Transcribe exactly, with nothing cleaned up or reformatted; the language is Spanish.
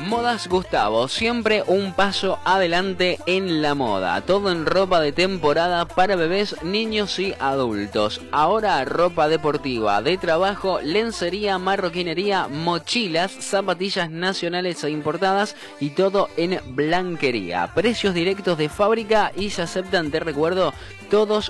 Modas Gustavo, siempre un paso adelante en la moda. Todo en ropa de temporada para bebés, niños y adultos. Ahora ropa deportiva, de trabajo, lencería, marroquinería, mochilas, zapatillas nacionales e importadas y todo en blanquería. Precios directos de fábrica y se aceptan, te recuerdo, todos